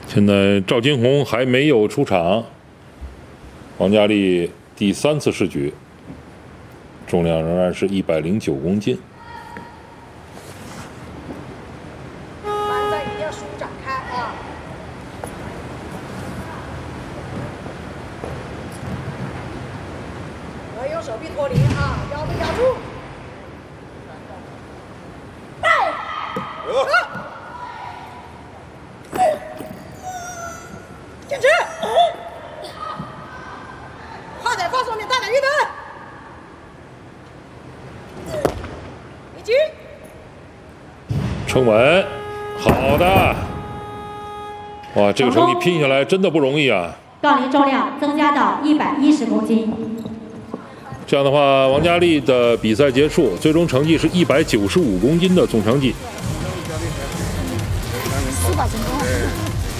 现在赵金红还没有出场，王佳丽第3次试举，重量仍然是109公斤。 反正一定要舒展开啊！可以用手臂托离啊，腰部压住。坚持，胯带放松点，大胆运动，一击， 撑稳，好的，哇，这个成绩拼下来真的不容易啊！ 杠铃重量增加到110公斤。 这样的话，王佳丽的比赛结束，最终成绩是195公斤的总成绩。 400斤重。